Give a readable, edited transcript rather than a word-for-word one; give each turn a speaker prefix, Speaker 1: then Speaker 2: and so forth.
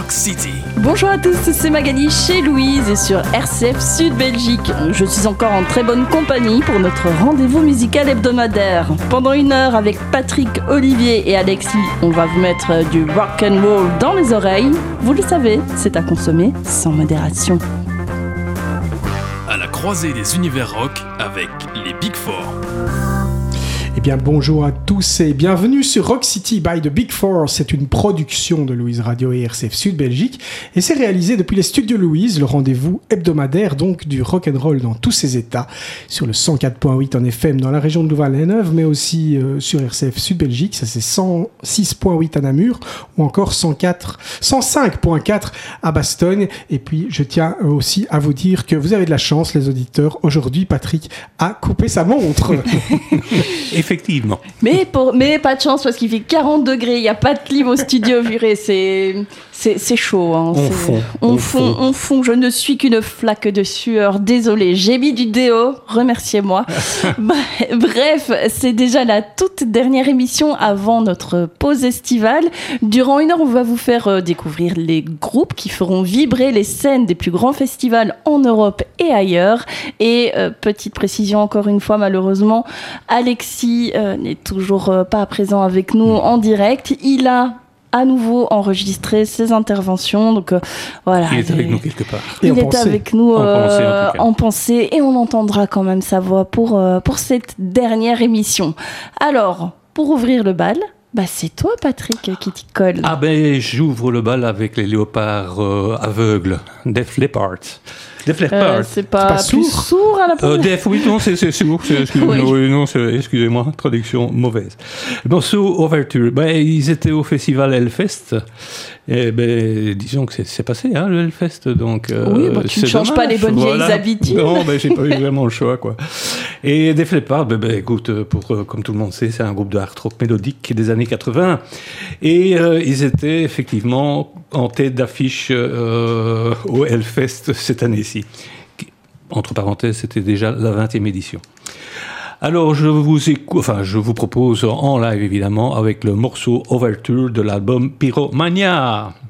Speaker 1: Rock City.
Speaker 2: Bonjour à tous, c'est Magali chez Louise et sur RCF Sud Belgique. Je suis encore en très bonne compagnie pour notre rendez-vous musical hebdomadaire. Pendant 1 heure avec Patrick, Olivier et Alexis, on va vous mettre du rock and roll dans les oreilles. Vous le savez, c'est à consommer sans modération.
Speaker 1: À la croisée des univers rock avec les Big Four.
Speaker 3: Eh bien, bonjour à tous et bienvenue sur Rock City by the Big Four. C'est une production de Louise Radio et RCF Sud Belgique et c'est réalisé depuis les studios Louise, le rendez-vous hebdomadaire donc du rock and roll dans tous ses états, sur le 104.8 en FM dans la région de Louvain-la-Neuve, mais aussi sur RCF Sud Belgique, ça c'est 106.8 à Namur ou encore 105.4 à Bastogne. Et puis, je tiens aussi à vous dire que vous avez de la chance, les auditeurs. Aujourd'hui, Patrick a coupé sa montre.
Speaker 4: Effectivement.
Speaker 2: Mais pas de chance parce qu'il fait 40 degrés, il n'y a pas de clim au studio, viré, c'est chaud. Hein. On fond, je ne suis qu'une flaque de sueur, désolé, j'ai mis du déo, remerciez-moi. Bref, c'est déjà la toute dernière émission avant notre pause estivale. Durant 1 heure, on va vous faire découvrir les groupes qui feront vibrer les scènes des plus grands festivals en Europe et ailleurs. Et petite précision encore une fois, malheureusement, Alexis n'est toujours pas présent avec nous en direct. Il a à nouveau enregistré ses interventions, donc voilà.
Speaker 4: Il est avec nous quelque part.
Speaker 2: Il est avec nous en pensée, et on entendra quand même sa voix pour cette dernière émission. Alors, pour ouvrir le bal, c'est toi, Patrick, qui t'y colle.
Speaker 4: Ah ben, j'ouvre le bal avec les léopards aveugles, Def Leppard.
Speaker 2: C'est pas sourd à la première.
Speaker 4: Def, oui, non, c'est sourd. Excusez-moi, traduction mauvaise. Morceau Overture. Ils étaient au festival Hellfest. Et disons que c'est passé, hein, le Hellfest. Donc,
Speaker 2: oui, tu ne changes pas les bonnes vieilles habitudes.
Speaker 4: Non, j'ai pas eu vraiment le choix, quoi. Et Def Leppard, écoute, comme tout le monde sait, c'est un groupe de hard rock mélodique des années 80. Et ils étaient effectivement en tête d'affiche au Hellfest cette année-ci. Entre parenthèses, c'était déjà la 20e édition. Alors, je vous propose en live, évidemment, avec le morceau Overture de l'album Pyromania.